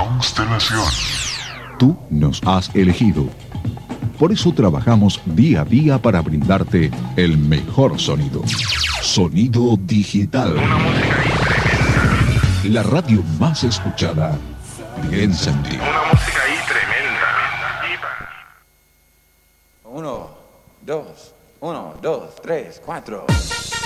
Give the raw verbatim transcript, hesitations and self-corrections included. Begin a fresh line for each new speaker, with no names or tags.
Constelación.
Tú nos has elegido. Por eso trabajamos día a día para brindarte el mejor sonido. Sonido digital.
Una música ahí tremenda.
La radio más escuchada. Piensa en ti.
Una música ahí tremenda.
Uno, dos, uno, dos, tres, cuatro.